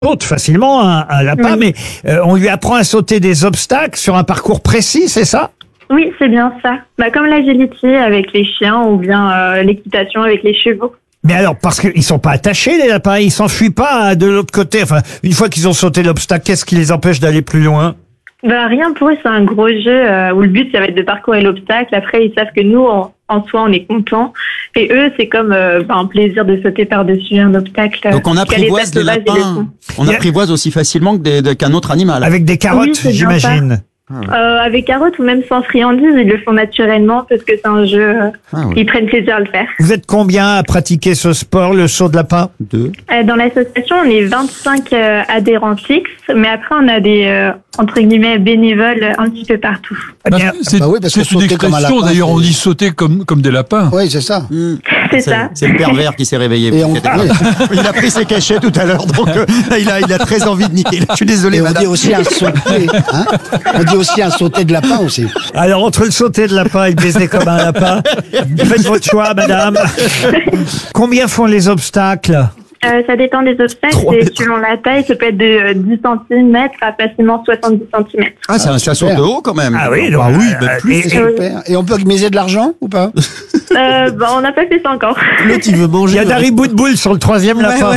saute facilement un lapin, mais on lui apprend à sauter des obstacles sur un parcours précis, c'est ça? Oui, c'est bien ça. Comme l'agility avec les chiens ou bien l'équitation avec les chevaux. Mais alors, parce qu'ils sont pas attachés, les lapins, ils s'enfuient pas de l'autre côté. Enfin, une fois qu'ils ont sauté l'obstacle, qu'est-ce qui les empêche d'aller plus loin? Rien pour eux, c'est un gros jeu où le but, ça va être de parcourir l'obstacle. Après, ils savent que nous, en soi, on est contents. Et eux, c'est comme un plaisir de sauter par-dessus un obstacle. Donc on apprivoise les lapins. On apprivoise aussi facilement qu'un autre animal. Avec des carottes, Oui, j'imagine. Avec carottes ou même sans friandises, ils le font naturellement parce que c'est un jeu. Oui. Ils prennent plaisir à le faire. Vous êtes combien à pratiquer ce sport, le saut de lapin? 2. Dans l'association, on est 25 adhérents fixes, mais après, on a des, entre guillemets, bénévoles un petit peu partout. Eh bien, C'est oui, parce que c'est une sauter comme un expression, lapin, d'ailleurs, on c'est- dit sauter comme des lapins. Oui, c'est ça. C'est ça. C'est le pervers qui s'est réveillé. Et on, Il a pris ses cachets tout à l'heure, donc là, il a très envie de niquer. Je suis désolé, et on madame. dit aussi un sauté. Hein, on dit aussi un sauté de lapin aussi. alors, entre le sauter de lapin et le baiser comme un lapin, faites votre choix, madame. Combien font les obstacles? Ça dépend des obstacles et selon la taille, ça peut être de 10 cm à facilement 70 cm. Ah, ça saute de haut quand même. Ah oui, Bah donc, oui, bah plus. et- Super. Et on peut miser de l'argent ou pas? On n'a pas fait ça encore. L'autre, il veut il manger. y a Dari Boudboul sur le troisième lapin.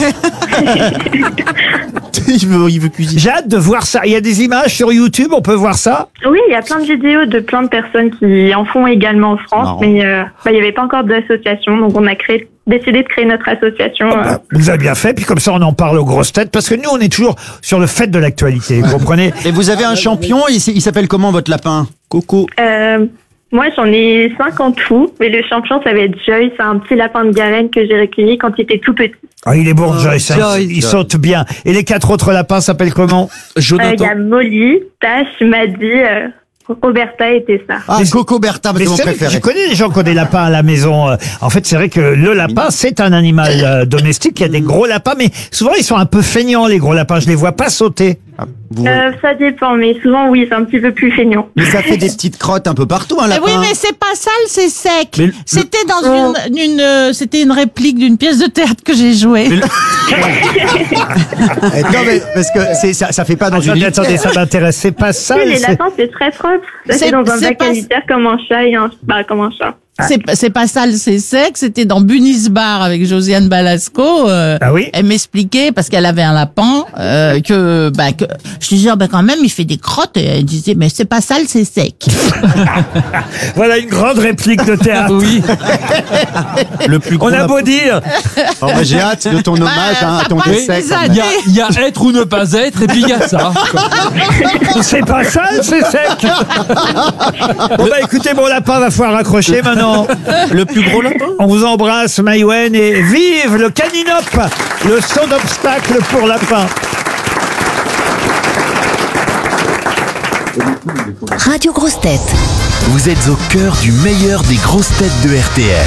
il veut cuisiner. J'ai hâte de voir ça. Il y a des images sur YouTube, on peut voir ça? Oui, il y a plein de vidéos de plein de personnes qui en font également en France, Marrant. mais il n'y avait pas encore d'association, donc on a décidé de créer notre association. Vous avez bien fait, puis comme ça on en parle aux grosses têtes, parce que nous on est toujours sur le fait de l'actualité, vous comprenez? Et vous avez un champion, il s'appelle comment votre lapin? Coco. Moi, j'en ai 5 en tout, mais le champion, ça va être Joy. C'est un petit lapin de Garenne que j'ai recueilli quand il était tout petit. Ah, il est bon, Joyce, hein, il saute bien. Et les 4 autres lapins s'appellent comment? Il y a Molly, Tash, Maddy, Roberta et Tessa. Ah, Coco Bertha, Mais c'est mon c'est vrai que préféré. je connais des gens qui ont des lapins à la maison. En fait, c'est vrai que le lapin, c'est un animal domestique. Il y a des gros lapins, mais souvent ils sont un peu feignants, les gros lapins. Je les vois pas sauter. Ça dépend, mais souvent, oui, c'est un petit peu plus feignant. Mais ça fait des petites crottes un peu partout, un Mais lapin. oui, mais c'est pas sale, c'est sec. Mais C'était dans c'était une réplique d'une pièce de théâtre que j'ai jouée. Non, mais parce que ça fait pas dans une Attendez, ça m'intéresse. C'est pas ça. Oui, les lapins, c'est très propre. Ça, c'est dans un c'est bac pas- à litière comme un chat et comme un chat. C'est pas sale, c'est sec. C'était dans Bunis Bar avec Josiane Balasco. Ah oui? Elle m'expliquait parce qu'elle avait un lapin que je disais quand même il fait des crottes et elle disait mais c'est pas sale, c'est sec. Voilà une grande réplique de théâtre. Oui. Le plus gros. On a beau dire. Oh, bah, j'ai hâte de ton hommage ça à ton passe décès. des quand même. années. Il y a être ou ne pas être, et puis il y a ça. C'est pas ça, c'est sec. Bon bah écoutez, mon lapin va falloir raccrocher maintenant. Le plus gros lapin? On vous embrasse, Maïwen, et vive le caninop, le saut d'obstacle pour lapin. Radio Grosses Têtes. Vous êtes au cœur du meilleur des grosses têtes de RTL.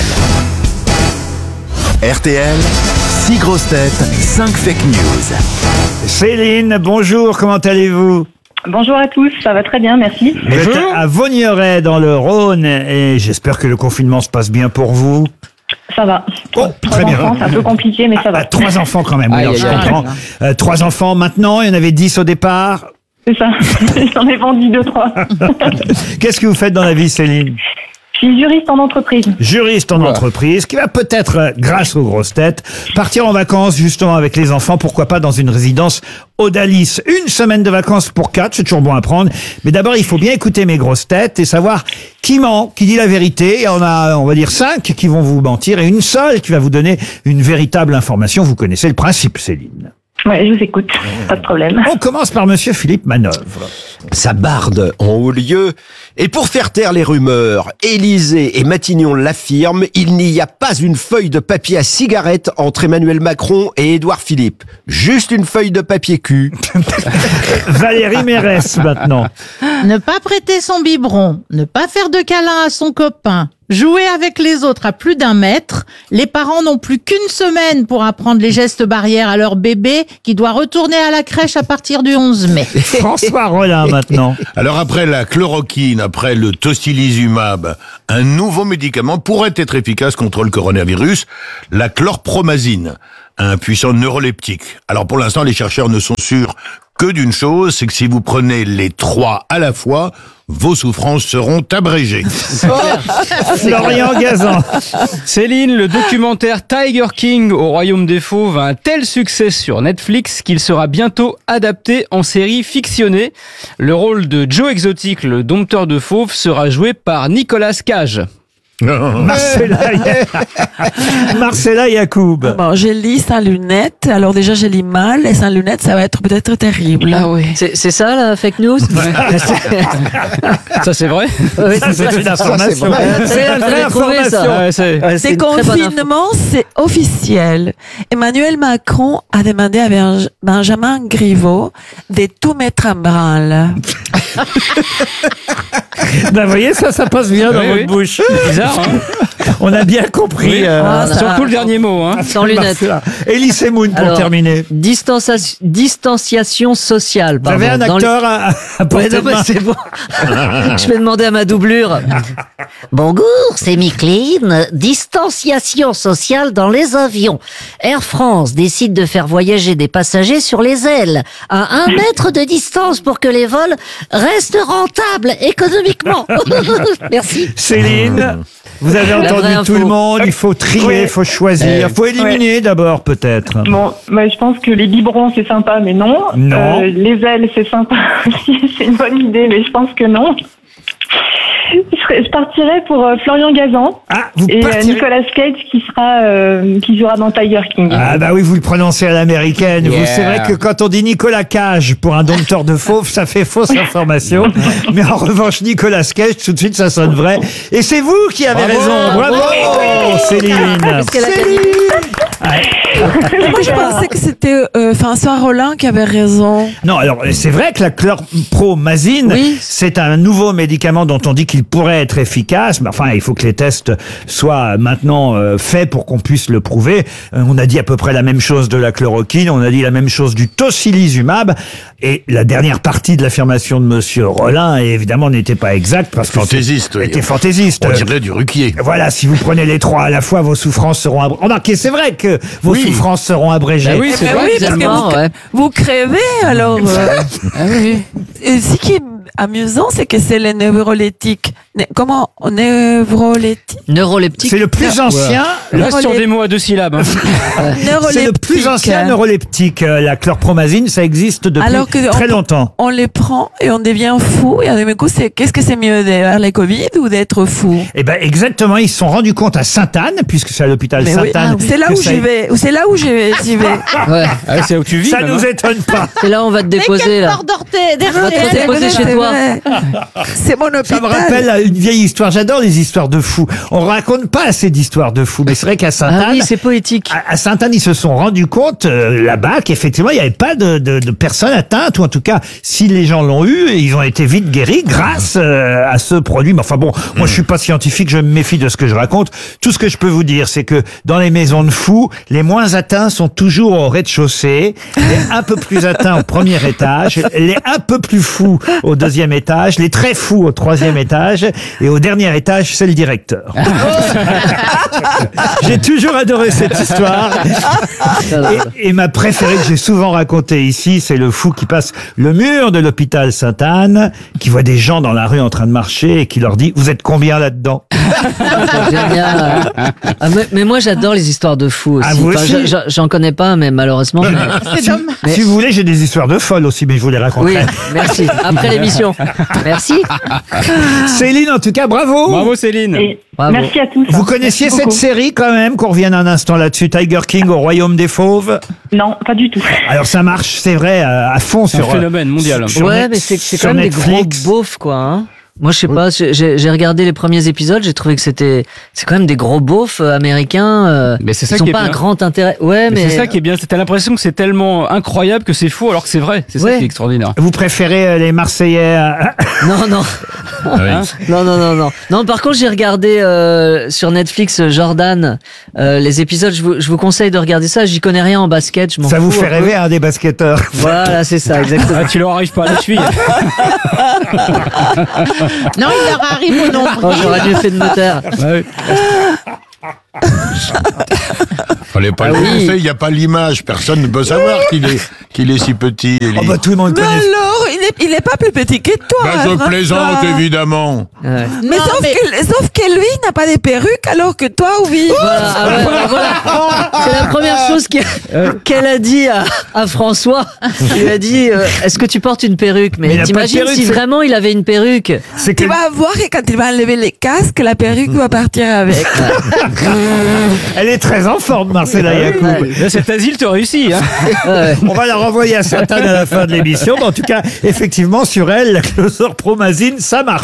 RTL, 6 grosses têtes, 5 fake news. Céline, bonjour, comment allez-vous? Bonjour à tous, ça va très bien, merci. Vous êtes à Vaugneray dans le Rhône et j'espère que le confinement se passe bien pour vous. Ça va. Oh, très bien. C'est un peu compliqué, mais ça va. 3 enfants quand même, oui, alors, je comprends. 3 enfants maintenant, il y en avait 10 au départ. C'est ça. J'en ai vendu 2-3. Qu'est-ce que vous faites dans la vie, Céline? Je suis juriste en entreprise. Juriste en entreprise, qui va peut-être, grâce aux grosses têtes, partir en vacances justement avec les enfants, pourquoi pas dans une résidence Odalis. 1 semaine de vacances pour 4, c'est toujours bon à prendre. Mais d'abord, il faut bien écouter mes grosses têtes et savoir qui ment, qui dit la vérité. Et on va dire 5 qui vont vous mentir et une seule qui va vous donner une véritable information. Vous connaissez le principe, Céline. Ouais, je vous écoute. Pas de problème. On commence par monsieur Philippe Manœuvre. Ça barde en haut lieu. Et pour faire taire les rumeurs, Élysée et Matignon l'affirment, il n'y a pas une feuille de papier à cigarette entre Emmanuel Macron et Édouard Philippe. Juste une feuille de papier cul. Valérie Mérès, maintenant. Ne pas prêter son biberon, ne pas faire de câlin à son copain, jouer avec les autres à plus d'1 mètre. Les parents n'ont plus qu'1 semaine pour apprendre les gestes barrières à leur bébé qui doit retourner à la crèche à partir du 11 mai. François Rollin, maintenant. Alors après la chloroquine, après le tocilizumab, un nouveau médicament pourrait être efficace contre le coronavirus, la chlorpromazine. un puissant neuroleptique. Alors pour l'instant, les chercheurs ne sont sûrs que d'une chose, c'est que si vous prenez les 3 à la fois, vos souffrances seront abrégées. Florian Gazan. Céline, le documentaire Tiger King au Royaume des Fauves a un tel succès sur Netflix qu'il sera bientôt adapté en série fictionnée. Le rôle de Joe Exotic, le dompteur de fauves, sera joué par Nicolas Cage. Marcella Yacoub. Bon, je lis sans lunettes. Alors déjà, je lis mal et sans lunettes, ça va être peut-être terrible. Ah oui. C'est ça la fake news? Ça c'est vrai? Oui, C'est une information. C'est une vraie information. Ouais, c'est Déconfinement, c'est officiel. Emmanuel Macron a demandé à Benjamin Griveaux de tout mettre en branle. Ben, vous voyez, ça passe bien dans Oui, votre oui. bouche. C'est bizarre, hein? On a bien compris. Surtout le dernier mot, hein. Sans lunettes. Elie Semoun pour Alors, terminer. Distanciation sociale. Vous avez un Dans acteur à portée Ouais, non, de mais main. c'est bon. Je vais demander à ma doublure. Bonjour, c'est Micheline. Distanciation sociale dans les avions. Air France décide de faire voyager des passagers sur les ailes à 1 mètre de distance pour que les vols restent rentables économiquement. Merci. Céline, vous avez La entendu vraie tout info. le monde. Il faut trier, il faut choisir. Il faut éliminer d'abord, peut-être. Bon, bah, je pense que les biberons, c'est sympa, mais non. Non. Les ailes, c'est sympa aussi, c'est une bonne idée, mais je pense que non. Je partirais pour Florian Gazan Ah, vous et partirez. Nicolas Cage qui jouera dans Tiger King. Ah bah oui, vous le prononcez à l'américaine. Yeah. C'est vrai que quand on dit Nicolas Cage pour un dompteur de fauves, ça fait fausse information. Mais en revanche, Nicolas Cage, tout de suite, ça sonne vrai. Et c'est vous qui avez Bravo. raison. Bravo, Céline. Parce qu'elle a gagné. Moi, je pensais que c'était François Rollin qui avait raison. Non, alors c'est vrai que la chlorpromazine, Oui. c'est un nouveau médicament dont on dit qu'il pourrait être efficace, mais enfin il faut que les tests soient maintenant faits pour qu'on puisse le prouver. On a dit à peu près la même chose de la chloroquine, on a dit la même chose du tocilizumab, et la dernière partie de l'affirmation de Monsieur Rollin, évidemment, n'était pas exacte parce que Fantaisiste, oui. était fantaisiste. On dirait du Ruquier. Voilà, si vous prenez les 3 à la fois, vos souffrances seront abrégées. Remarquez, c'est vrai que vos souffrances seront abrégées. Bah oui, c'est Mais vrai. oui, parce que Finalement, ouais. vous crevez, alors. Ah oui. Et ce qui est amusant, c'est que c'est les neuroleptiques. Comment? Neuroleptiques? Neuroleptique. C'est le plus ancien. Reste sur des mots à 2 syllabes. Hein. C'est le plus ancien neuroleptique, la chlorpromazine, ça existe depuis Alors que très longtemps. On les prend et on devient fou. Et du coup, qu'est-ce que c'est mieux d'avoir les Covid ou d'être fou? Eh ben exactement, ils se sont rendus compte à Sainte-Anne, puisque c'est à l'hôpital Mais oui, Sainte-Anne. c'est là que où ça- j'y vais. C'est là où j'y vais. Ouais. Ah, c'est là où tu vis. Ça même, nous hein. étonne pas. C'est là où on va te déposer, là. Porte On va te déposer chez toi. C'est mon hôpital. Ça me rappelle une vieille histoire. J'adore les histoires de fous. On raconte pas assez d'histoires de fous, mais c'est vrai qu'à Sainte-Anne, Ah oui, c'est poétique. à Sainte-Anne, ils se sont rendus compte là-bas qu'effectivement, il n'y avait pas de personnes atteintes, ou en tout cas, si les gens l'ont eu, ils ont été vite guéris grâce à ce produit. Mais enfin bon, moi je suis pas scientifique, je me méfie de ce que je raconte. Tout ce que je peux vous dire, c'est que dans les maisons de fous, les moins atteints sont toujours au rez-de-chaussée, les un peu plus atteints au premier étage, les un peu plus fous au deuxième étage, les très fous au troisième étage, et au dernier étage, c'est le directeur. J'ai toujours adoré cette histoire. Et ma préférée que j'ai souvent racontée ici, c'est le fou qui passe le mur de l'hôpital Sainte-Anne, qui voit des gens dans la rue en train de marcher et qui leur dit « Vous êtes combien là-dedans ?» C'est génial. Ah, mais moi, j'adore les histoires de fous aussi. Ah, vous aussi J'en connais pas, mais malheureusement. Mais- Si vous voulez, j'ai des histoires de folles aussi, mais je vous les Oui, raconterai. merci. Après l'émission. Merci. Céline, en tout cas, bravo. Bravo Céline. Et Bravo. merci à tous. Vous connaissiez Merci cette beaucoup. série quand même, qu'on revienne un instant là-dessus, Tiger King au Royaume des Fauves? Non, pas du tout. Alors ça marche, c'est vrai, à fond C'est un sur... phénomène mondial. sur Ouais, Net- mais c'est sur quand même Netflix. des gros beaufs, quoi. Hein. Moi, je sais pas, j'ai regardé les premiers épisodes, j'ai trouvé que c'est quand même des gros beaufs américains. Mais c'est ça ils ont qui est pas un bien. grand intérêt. Ouais, mais C'est ça qui est bien. T'as l'impression que c'est tellement incroyable que c'est faux alors que c'est vrai. C'est ça Ouais. qui est extraordinaire. Vous préférez les Marseillais non, non. Non, par contre, j'ai regardé sur Netflix Jordan les épisodes. Je vous conseille de regarder ça. J'y connais rien en basket. Je m'en Ça vous fous fait un peu. rêver, hein, des basketteurs. Voilà, c'est ça, exactement. Ah, tu leur arrives pas à la cheville. Non, il leur arrive au nombre. Oh, j'aurais mieux fait de me taire. Ouais. Fallait pas le dénoncer, il n'y a pas l'image. Personne ne peut savoir qu'il est si petit. Oh bah tout le monde Mais connaît. alors, il n'est pas plus petit que toi. Bah, je François. plaisante, évidemment. Mais, Non, sauf que lui n'a pas de perruque, alors que toi, oui. Voilà, voilà. C'est la première chose qu'elle a dit à François. Il lui a dit est-ce que tu portes une perruque? Mais il Mais a pas de t'imagines perruque, si c'est- vraiment il avait une perruque? C'est que Tu vas voir que quand il va enlever les casques, la perruque va partir avec. elle est très en forme, Marcella Yacoub. Là, cet asile te réussit. Hein. On va la renvoyer à Satan à la fin de l'émission. Mais en tout cas, effectivement, sur elle, la chlorpromazine, ça marche.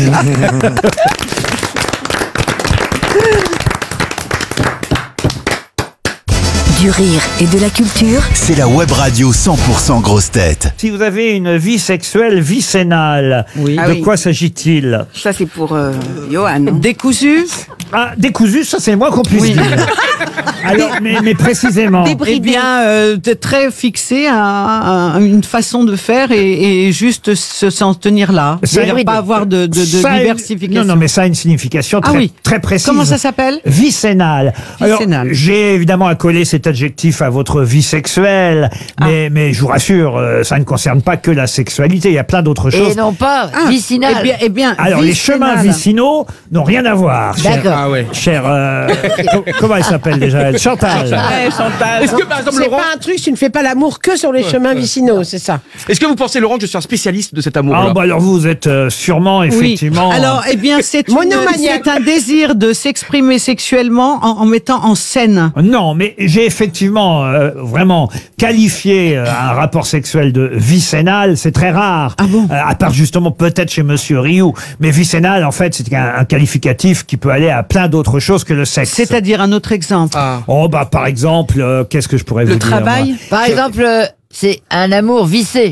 Du rire et de la culture. C'est la web radio 100% grosse tête. Si vous avez une vie sexuelle vicénale, Oui. de Ah oui. quoi s'agit-il? Ça, c'est pour Johan. Décousu. Ah, décousu, ça c'est le moins qu'on puisse dire. Alors, mais précisément. Eh bien, très fixé à une façon de faire et juste s'en tenir là. C'est-à-dire pas avoir de Ça a une- diversification. Non, mais ça a une signification Ah très, oui. très précise. Comment ça s'appelle? Vicénale. Alors, Vicénale. j'ai évidemment accolé cet adjectif à votre vie sexuelle, mais je vous rassure, ça ne concerne pas que la sexualité. Il y a plein d'autres choses. Et non pas vicinal. Eh bien, Alors, les chemins vicénale. vicinaux n'ont rien à voir. D'accord. Ah ouais. Comment elle s'appelle déjà elle? Chantal. Ouais, Chantal. Est-ce que, par exemple, C'est Laurent, pas un truc, tu ne fais pas l'amour que sur les chemins vicinaux, c'est ça. est-ce que vous pensez, Laurent, que je suis un spécialiste de cet amour-là? Ah, bah alors vous êtes sûrement, effectivement. Oui. Alors, eh bien, c'est un désir de s'exprimer sexuellement en mettant en scène. Non, mais j'ai effectivement vraiment qualifié un rapport sexuel de vicénal. C'est très rare. Ah bon À part justement peut-être chez Monsieur Rioux. Mais vicénal, en fait, c'est un qualificatif qui peut aller à plein d'autres choses que le sexe. C'est-à-dire un autre exemple. Oh bah par exemple, qu'est-ce que je pourrais vous Le dire travail. moi Par exemple, c'est un amour vissé.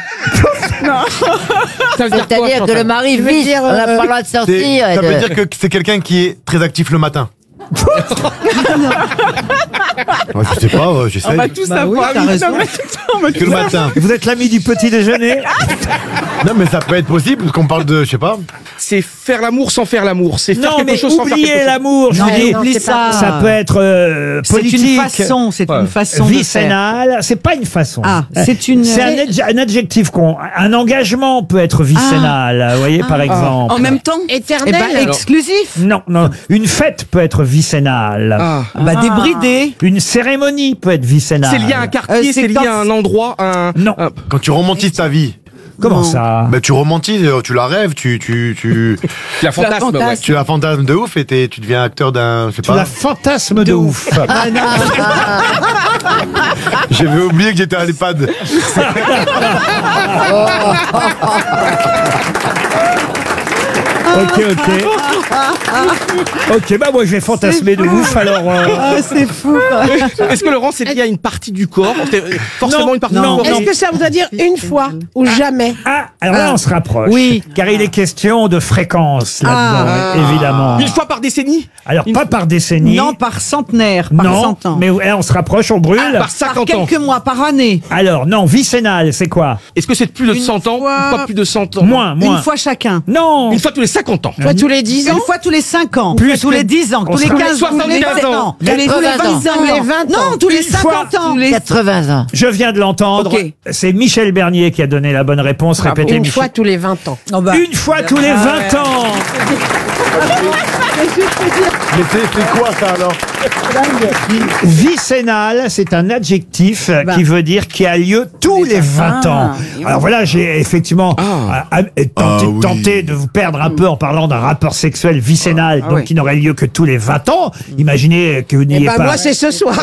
C'est-à-dire que le mari Je veux visse, dire, on n'a pas le droit de sortir. et Ça de- veut dire que c'est quelqu'un qui est très actif le matin. Ouais, je sais pas, j'essaie. On va tout savoir. t'as raison. Que le matin. Vous êtes l'ami du petit déjeuner? Non, mais ça peut être possible, parce qu'on parle de, je sais pas. C'est faire l'amour sans faire l'amour. C'est faire Non, quelque mais chose sans faire quelque oubliez chose. l'amour. Je Non, vous dis, oublie ça. ça peut être C'est politique. une façon. C'est une façon de faire. Vicénal, c'est pas une façon. Ah, c'est une. C'est un adjectif un engagement peut être vicénal, vous voyez, par exemple. En même temps. Éternel. Eh ben, exclusif. Non, une fête peut être vicénale. Bah, débridé. Une cérémonie peut être vicénale. C'est lié à un quartier, c'est lié à un endroit, Non. Quand tu romantises ta vie. Comment ça? Bah, tu romantises, tu la rêves, tu La fantasme, ouais. tu la fantasmes de ouf et tu deviens acteur d'un, je sais Tu pas. la fantasme de ouf. J'avais oublié que j'étais à l'EHPAD. Ok. Ok, bah moi je vais fantasmer de ouf, alors... C'est fou. Est-ce que, Laurent, c'est lié à une partie du corps? Forcément Non, une partie non, du corps. Est-ce que ça voudrait dire une fois ou jamais? Ah, alors là on se rapproche. Oui. Car il est question de fréquence là-dedans, évidemment. Une fois par décennie? Alors pas par décennie. Non, par centenaire, par Non, 100 ans. mais là, on se rapproche, on brûle. Par 50 ans. Quelques mois, par année. Alors non, vicénal, c'est quoi? Est-ce que c'est plus de Une 100 ans? fois- Une fois plus de 100 ans? Moins. Une fois chacun. Non. Une fois tous les 50 ans? Une fois tous les 10 ans? Une fois tous les 5 ans. Plus tous que- les 10 ans. on Tous les sera- 15 ans. Tous les 75 20 ans. Tous les 80 20 ans. ans. Tous les 20 ans. Non, tous les Une fois 50 ans. 80 ans. Je viens de l'entendre. Ok. C'est Michel Bernier qui a donné la bonne réponse. Répétez, Une Michel. fois tous les 20 ans. Une fois tous les 20 ans. Mais c'est quoi ça alors? Vicénal, c'est un adjectif qui veut dire qui a lieu tous les 20 ans. Alors voilà, j'ai effectivement tenté de vous perdre un peu en parlant d'un rapport sexuel vicénal, donc qui n'aurait lieu que tous les 20 ans. Imaginez que vous Eh n'ayez ben pas... moi c'est ce soir.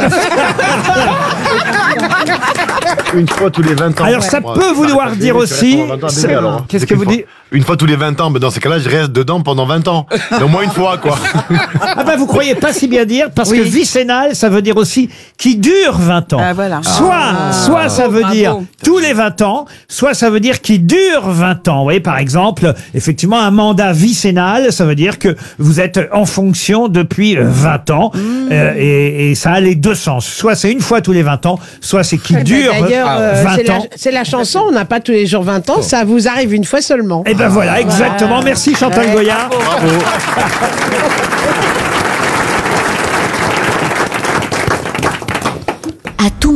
Une fois tous les 20 ans. Alors ça peut vouloir dire aussi... Qu'est-ce que vous dites? Une fois tous les 20 ans, mais dans ces cas-là, je reste dedans pendant 20 ans. Et au moins une fois, quoi. Ah ben vous croyez pas si bien dire, parce que vicénal, ça veut dire aussi qui dure 20 ans. Ah, voilà. Soit ça veut dire tous les 20 ans, soit ça veut dire qui dure 20 ans. Vous voyez, par exemple, effectivement, un mandat vicénal, ça veut dire que vous êtes en fonction depuis 20 ans. Et ça a les deux sens. Soit c'est une fois tous les 20 ans, soit c'est qui dure D'ailleurs, 20 ans. c'est la chanson, on n'a pas tous les jours 20 ans, ça vous arrive une fois seulement. Et ben voilà, exactement. Merci Chantal Goya.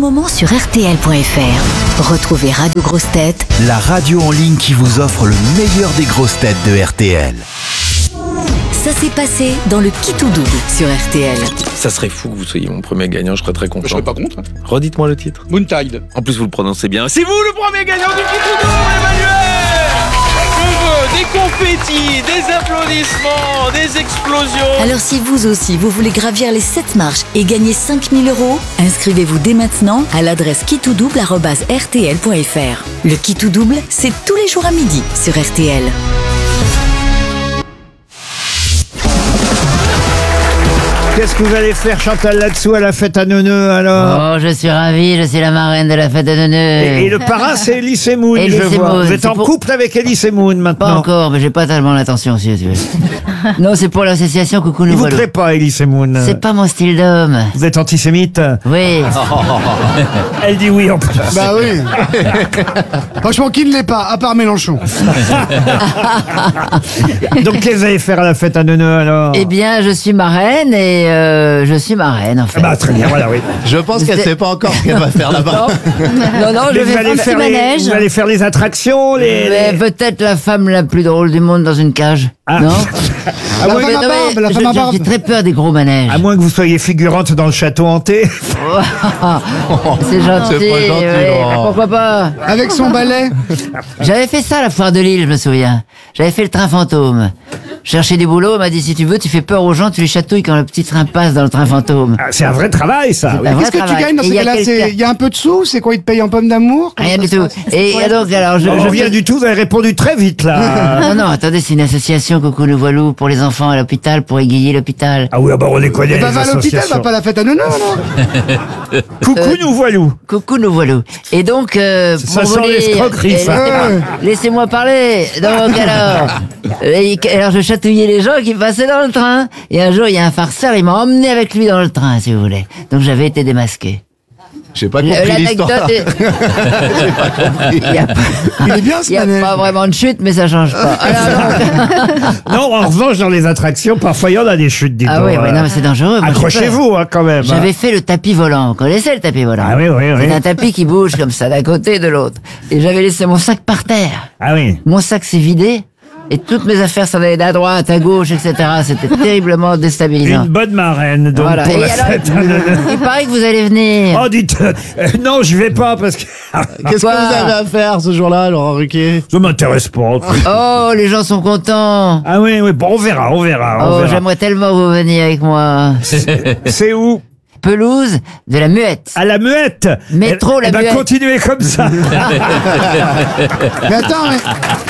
moment sur RTL.fr. Retrouvez Radio Grosses Têtes, la radio en ligne qui vous offre le meilleur des grosses têtes de RTL. Ça s'est passé dans le Qui tout double sur RTL. Ça serait fou que vous soyez mon premier gagnant, je serais très content. Je serais pas contre. Redites-moi le titre. Moontide. En plus, vous le prononcez bien. C'est vous le premier gagnant du Qui tout double, Emmanuel. Je veux des confettis, des applaudissements, des explosions. Alors si vous aussi, vous voulez gravir les 7 marches et gagner 5 000 €, inscrivez-vous dès maintenant à l'adresse quitoudouble@rtl.fr. Le Qui tout double, c'est tous les jours à midi sur RTL. Qu'est-ce que vous allez faire, Chantal, là-dessous à la fête à Neuneu, alors? Oh, je suis ravie, je suis la marraine de la fête de Neuneu. Et le parrain, c'est Elie Semoun, Elie je vois. Semoun, Vous êtes c'est en pour- couple avec Elie Semoun, maintenant? Pas encore, mais j'ai pas tellement l'intention, si tu veux. Non, c'est pour l'association Coucou Il Nous vous Voilà. plaît pas, Elie Semoun? C'est pas mon style d'homme. Vous êtes antisémite? Oui. Elle dit oui, en plus. Bah oui. Franchement, qui ne l'est pas, à part Mélenchon. Donc, qu'est-ce que vous allez faire à la fête à Neuneu, alors? Eh bien, je suis marraine et je suis marraine, en fait. Bah, très bien, voilà, oui. Je pense qu'elle sait pas encore ce qu'elle va faire là-bas. Non, Mais je vous vais allez faire manège. vous allez faire les attractions, Mais peut-être la femme la plus drôle du monde dans une cage. Ah. Non? À moins, Non, mais la femme à barbe. j'ai très peur des gros manèges. à moins que vous soyez figurante dans le château hanté. C'est gentil. C'est pas gentil, ouais, Laurent. pourquoi pas? Avec son balai. J'avais fait ça à la foire de Lille, je me souviens. J'avais fait le train fantôme. Je cherchais du boulot, on m'a dit si tu veux, tu fais peur aux gens, tu les chatouilles quand le petit train passe dans le train fantôme. Ah, c'est un vrai travail, ça. oui. un vrai Qu'est-ce que tu travail. gagnes dans Et ces il y a cas-là? quelqu'un- Il y a un peu de sous? C'est quoi? Ils te payent en pommes d'amour? Rien du tout. Et donc, alors, On revient du tout, vous avez répondu très vite, là. Non, non, attendez, c'est une association Coucou Nous Voilou pour les enfants à l'hôpital, pour égayer l'hôpital. Ah oui, ah bah on les connaît, Eh ben, les va à l'hôpital, associations. va pas à la fête à Neuneu, non? Coucou, nous voilou. Coucou Nous Voilou. Et donc, Ça pour sent vous l'escroquerie, ça. laissez-moi parler. Donc, alors je chatouillais les gens qui passaient dans le train. Et un jour, il y a un farceur, il m'a emmené avec lui dans le train, si vous voulez. Donc, j'avais été démasqué. J'ai pas compris l'histoire. L'anecdote est... J'ai pas compris. Il est bien, ce Il n'y a manège. pas vraiment de chute, mais ça change pas. Non, en revanche, dans les attractions, parfois, il y en a des chutes, dites Ah donc. oui, ouais, non, mais c'est dangereux. moi, j'ai Accrochez-vous, peur. hein, quand même. J'avais hein. fait le tapis volant. Vous connaissez le tapis volant? Ah oui, oui, oui. C'est un tapis qui bouge comme ça, d'un côté et de l'autre. Et j'avais laissé mon sac par terre. Ah oui. Mon sac s'est vidé. Et toutes mes affaires s'en allaient à droite, à gauche, etc. C'était terriblement déstabilisant. Une bonne marraine, donc, Voilà. pour Et la alors, fête. il paraît que vous allez venir. Oh, dites, non, je vais pas parce que Qu'est-ce Quoi que vous avez à faire ce jour-là, Laurent Ruquier? ça m'intéresse pas. Oh, les gens sont contents. Ah oui, oui, bon, on verra, on verra. on Oh, verra. j'aimerais tellement vous venir avec moi. C'est où? Pelouse de la Muette. À la Muette. Métro, la Eh ben, Muette. continuez comme ça. Mais attends, mais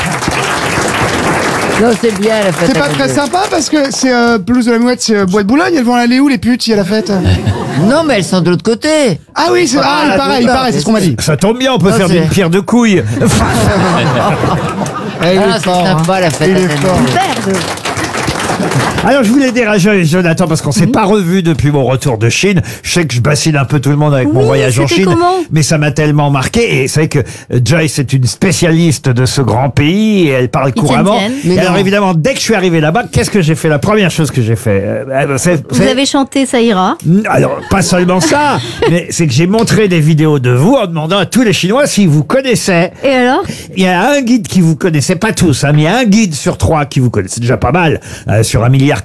Non, c'est bien la fête. c'est à pas très côté. sympa parce que c'est pelouse de la Mouette, c'est Bois de Boulogne. Elles vont aller où, les putes, s'il y a la fête? Non, mais elles sont de l'autre côté. Ah oui, c'est Ah, il paraît, c'est ce qu'on m'a dit. Ça tombe bien, on peut Non, faire c'est- d'une pierre deux couilles. Eh, il Ah, est c'est fort, hein. sympa la fête. Il à est Neuneu. fort. Alors, je voulais dire à Jonathan, parce qu'on s'est pas revu depuis mon retour de Chine. Je sais que je bassine un peu tout le monde avec mon voyage en c'était Chine. comment Mais ça m'a tellement marqué. Et c'est vrai que Joyce est une spécialiste de ce grand pays et elle parle couramment. Mais Et alors, non. évidemment, dès que je suis arrivé là-bas, qu'est-ce que j'ai fait? La première chose que j'ai fait, Vous avez chanté Ça ira. Alors, pas seulement ça, mais c'est que j'ai montré des vidéos de vous en demandant à tous les Chinois s'ils vous connaissaient. Et alors? Il y a un guide qui vous connaissait, pas tous, hein, mais il y a un guide sur 3 qui vous connaît. C'est déjà pas mal, sur 1,4 milliard.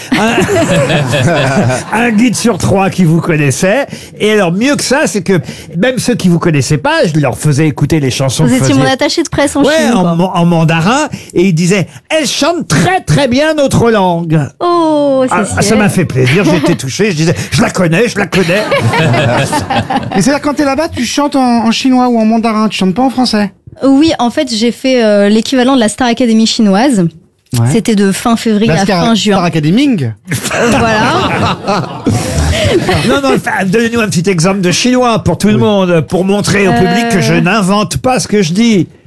Un guide sur 3 qui vous connaissait. Et alors, mieux que ça, c'est que même ceux qui vous connaissaient pas, je leur faisais écouter les chansons Vous que étiez faisait- mon attaché de presse en Ouais, Chine. quoi. en mandarin. Et il disait, elle chante très très bien notre langue. Oh, c'est Ah, ça m'a fait plaisir, j'étais touché, je disais, je la connais, je la connais. Mais c'est-à-dire, quand t'es là-bas, tu chantes en chinois ou en mandarin, tu chantes pas en français? Oui, en fait, j'ai fait l'équivalent de la Star Academy chinoise. Ouais. C'était de fin février à fin juin. Star Academy. Voilà. Non, non, enfin, donnez-nous un petit exemple de chinois pour tout le monde, pour montrer au public que je n'invente pas ce que je dis.